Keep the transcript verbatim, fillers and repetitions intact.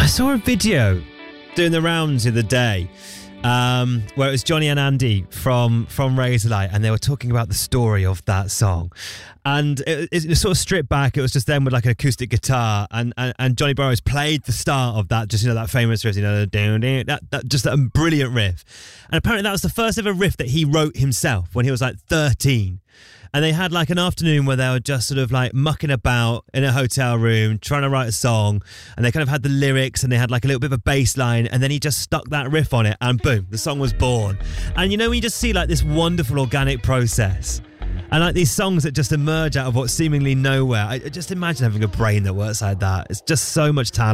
I saw a video doing the rounds the other day um, where it was Johnny and Andy from, from Razorlight, and they were talking about the story of that song. And it, it, it sort of stripped back. It was just them with like an acoustic guitar, and, and, and Johnny Burrows played the start of that, just, you know, that famous riff, you know, that, that just that brilliant riff. And apparently that was the first ever riff that he wrote himself when he was like thirteen. And they had like an afternoon where they were just sort of like mucking about in a hotel room, trying to write a song. And they kind of had the lyrics, and they had like a little bit of a bass line. And then he just stuck that riff on it, and boom, the song was born. And you know, when you just see like this wonderful organic process, and like these songs that just emerge out of what's seemingly nowhere. I just imagine having a brain that works like that. It's just so much talent.